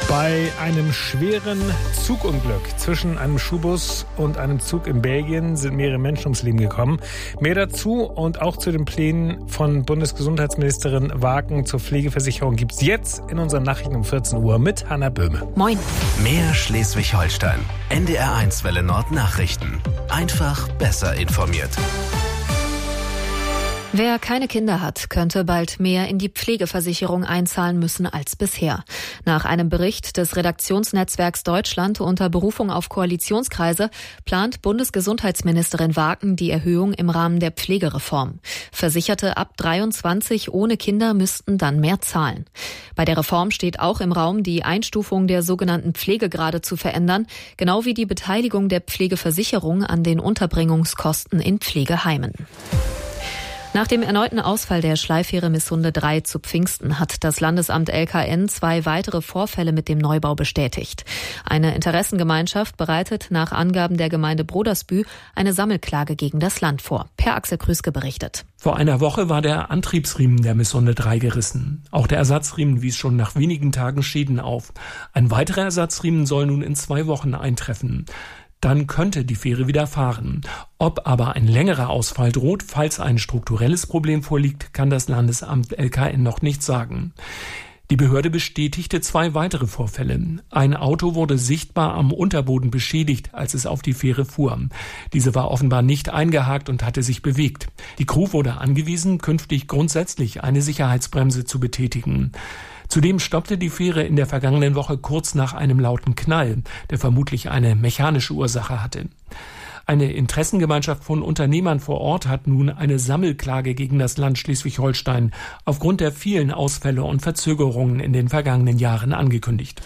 Bei einem schweren Zugunglück zwischen einem Schulbus und einem Zug in Belgien sind mehrere Menschen ums Leben gekommen. Mehr dazu und auch zu den Plänen von Bundesgesundheitsministerin Wagen zur Pflegeversicherung gibt es jetzt in unseren Nachrichten um 14 Uhr mit Hanna Böhme. Moin. Mehr Schleswig-Holstein. NDR1 Welle Nord Nachrichten. Einfach besser informiert. Wer keine Kinder hat, könnte bald mehr in die Pflegeversicherung einzahlen müssen als bisher. Nach einem Bericht des Redaktionsnetzwerks Deutschland unter Berufung auf Koalitionskreise plant Bundesgesundheitsministerin Wagen die Erhöhung im Rahmen der Pflegereform. Versicherte ab 23 ohne Kinder müssten dann mehr zahlen. Bei der Reform steht auch im Raum, die Einstufung der sogenannten Pflegegrade zu verändern, genau wie die Beteiligung der Pflegeversicherung an den Unterbringungskosten in Pflegeheimen. Nach dem erneuten Ausfall der Schleifähre Missunde 3 zu Pfingsten hat das Landesamt LKN 2 weitere Vorfälle mit dem Neubau bestätigt. Eine Interessengemeinschaft bereitet nach Angaben der Gemeinde Brodersbü eine Sammelklage gegen das Land vor. Per Axel Krüske berichtet. Vor einer Woche war der Antriebsriemen der Missunde 3 gerissen. Auch der Ersatzriemen wies schon nach wenigen Tagen Schäden auf. Ein weiterer Ersatzriemen soll nun in 2 Wochen eintreffen. Dann könnte die Fähre wieder fahren. Ob aber ein längerer Ausfall droht, falls ein strukturelles Problem vorliegt, kann das Landesamt LKN noch nicht sagen. Die Behörde bestätigte 2 weitere Vorfälle. Ein Auto wurde sichtbar am Unterboden beschädigt, als es auf die Fähre fuhr. Diese war offenbar nicht eingehakt und hatte sich bewegt. Die Crew wurde angewiesen, künftig grundsätzlich eine Sicherheitsbremse zu betätigen. Zudem stoppte die Fähre in der vergangenen Woche kurz nach einem lauten Knall, der vermutlich eine mechanische Ursache hatte. Eine Interessengemeinschaft von Unternehmern vor Ort hat nun eine Sammelklage gegen das Land Schleswig-Holstein aufgrund der vielen Ausfälle und Verzögerungen in den vergangenen Jahren angekündigt.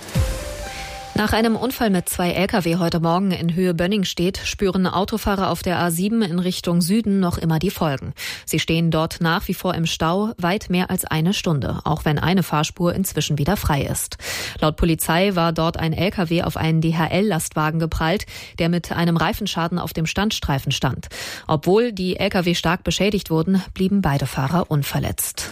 Nach einem Unfall mit 2 Lkw heute Morgen in Höhe Bönningstedt spüren Autofahrer auf der A7 in Richtung Süden noch immer die Folgen. Sie stehen dort nach wie vor im Stau weit mehr als eine Stunde, auch wenn eine Fahrspur inzwischen wieder frei ist. Laut Polizei war dort ein Lkw auf einen DHL-Lastwagen geprallt, der mit einem Reifenschaden auf dem Standstreifen stand. Obwohl die Lkw stark beschädigt wurden, blieben beide Fahrer unverletzt.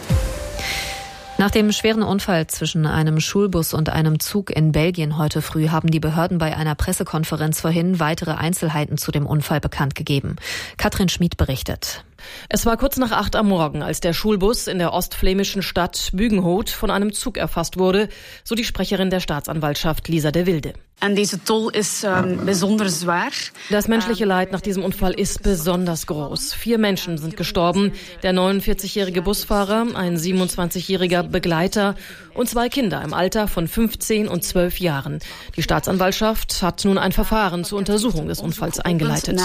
Nach dem schweren Unfall zwischen einem Schulbus und einem Zug in Belgien heute früh haben die Behörden bei einer Pressekonferenz vorhin weitere Einzelheiten zu dem Unfall bekannt gegeben. Katrin Schmid berichtet. Es war kurz nach 8 am Morgen, als der Schulbus in der ostflämischen Stadt Bügenhout von einem Zug erfasst wurde, so die Sprecherin der Staatsanwaltschaft Lisa de Wilde. Das menschliche Leid nach diesem Unfall ist besonders groß. 4 Menschen sind gestorben, der 49-jährige Busfahrer, ein 27-jähriger Begleiter und 2 Kinder im Alter von 15 und 12 Jahren. Die Staatsanwaltschaft hat nun ein Verfahren zur Untersuchung des Unfalls eingeleitet.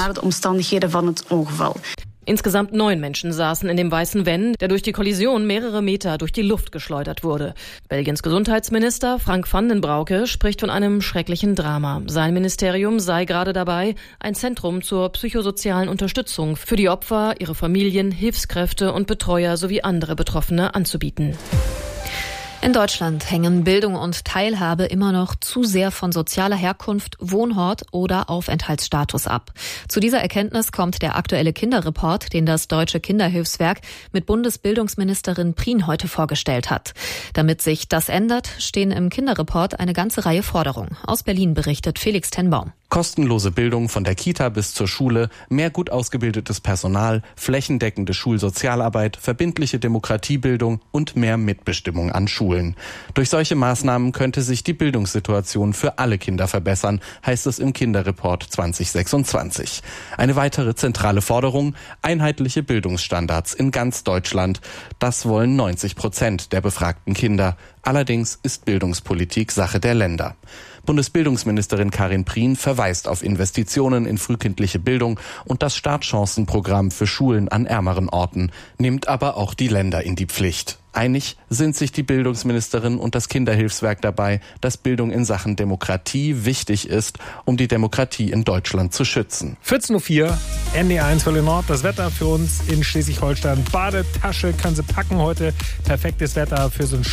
Insgesamt 9 Menschen saßen in dem weißen Van, der durch die Kollision mehrere Meter durch die Luft geschleudert wurde. Belgiens Gesundheitsminister Frank van den Broeke spricht von einem schrecklichen Drama. Sein Ministerium sei gerade dabei, ein Zentrum zur psychosozialen Unterstützung für die Opfer, ihre Familien, Hilfskräfte und Betreuer sowie andere Betroffene anzubieten. In Deutschland hängen Bildung und Teilhabe immer noch zu sehr von sozialer Herkunft, Wohnort oder Aufenthaltsstatus ab. Zu dieser Erkenntnis kommt der aktuelle Kinderreport, den das Deutsche Kinderhilfswerk mit Bundesbildungsministerin Prien heute vorgestellt hat. Damit sich das ändert, stehen im Kinderreport eine ganze Reihe Forderungen. Aus Berlin berichtet Felix Tenbaum. Kostenlose Bildung von der Kita bis zur Schule, mehr gut ausgebildetes Personal, flächendeckende Schulsozialarbeit, verbindliche Demokratiebildung und mehr Mitbestimmung an Schulen. Durch solche Maßnahmen könnte sich die Bildungssituation für alle Kinder verbessern, heißt es im Kinderreport 2026. Eine weitere zentrale Forderung: einheitliche Bildungsstandards in ganz Deutschland. Das wollen 90% der befragten Kinder. Allerdings ist Bildungspolitik Sache der Länder. Bundesbildungsministerin Karin Prien verweist auf Investitionen in frühkindliche Bildung und das Startchancenprogramm für Schulen an ärmeren Orten, nimmt aber auch die Länder in die Pflicht. Einig sind sich die Bildungsministerin und das Kinderhilfswerk dabei, dass Bildung in Sachen Demokratie wichtig ist, um die Demokratie in Deutschland zu schützen. 14.04 Uhr, NDR1 Welle Nord. Das Wetter für uns in Schleswig-Holstein. Badetasche kann sie packen heute. Perfektes Wetter für so ein